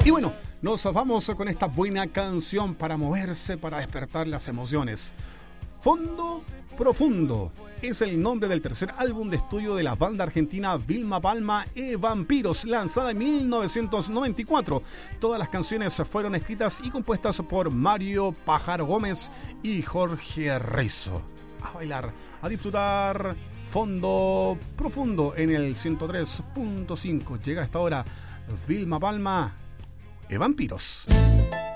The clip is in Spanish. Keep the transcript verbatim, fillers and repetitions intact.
Y bueno, nos vamos con esta buena canción para moverse, para despertar las emociones. Fondo Profundo es el nombre del tercer álbum de estudio de la banda argentina Vilma Palma e Vampiros, lanzada en mil novecientos noventa y cuatro. Todas las canciones fueron escritas y compuestas por Mario Pájaro Gómez y Jorge Reizo. A bailar, a disfrutar Fondo Profundo en el ciento tres punto cinco. Llega a esta hora Vilma Palma e Vampiros.